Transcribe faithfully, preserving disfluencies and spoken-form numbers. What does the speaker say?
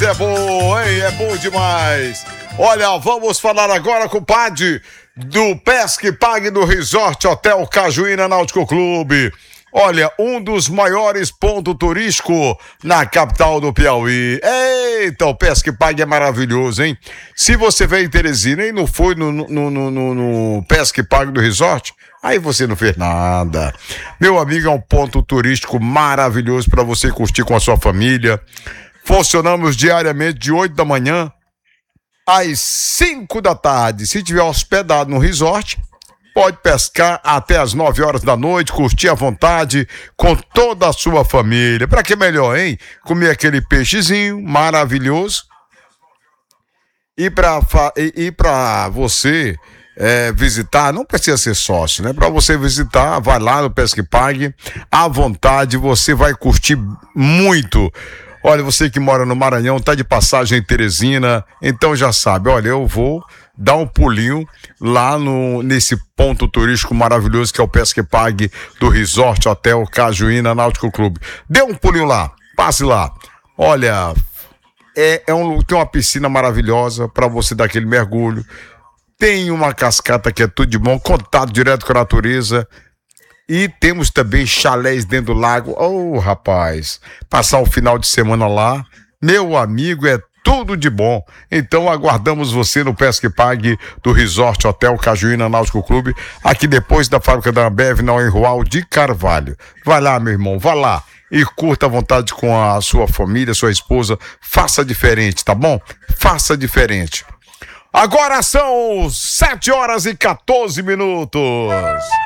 É bom, hein? É bom demais. Olha, vamos falar agora, compadre, do Pesque Pague do Resort Hotel Cajuína Náutico Clube. Olha, um dos maiores pontos turísticos na capital do Piauí. Eita, o Pesque Pague é maravilhoso, hein? Se você veio em Teresina e não foi no, no, no, no, no Pesque Pague do Resort, aí você não fez nada. Meu amigo, é um ponto turístico maravilhoso para você curtir com a sua família. Funcionamos diariamente de oito da manhã às cinco da tarde. Se tiver hospedado no resort, pode pescar até as nove horas da noite, curtir à vontade com toda a sua família. Para que melhor, hein? Comer aquele peixezinho maravilhoso. E para e, e para você é, visitar, não precisa ser sócio, né? Para você visitar, vai lá no Pesque Pague, à vontade, você vai curtir muito. Olha, você que mora no Maranhão, tá de passagem em Teresina, então já sabe, olha, eu vou dar um pulinho lá no, nesse ponto turístico maravilhoso que é o Pesque Pague do Resort Hotel Cajuína Náutico Clube. Dê um pulinho lá, passe lá. Olha, é, é um, tem uma piscina maravilhosa para você dar aquele mergulho. Tem uma cascata que é tudo de bom, contato direto com a natureza. E temos também chalés dentro do lago. Oh, rapaz, passar o final de semana lá, meu amigo, é tudo de bom. Então aguardamos você no Pesque Pague do Resort Hotel Cajuína Náutico Clube, aqui depois da fábrica da Ambev, na Enrual de Carvalho. Vai lá, meu irmão, vai lá e curta à vontade com a sua família, sua esposa. Faça diferente, tá bom? Faça diferente. Agora são sete horas e quatorze minutos.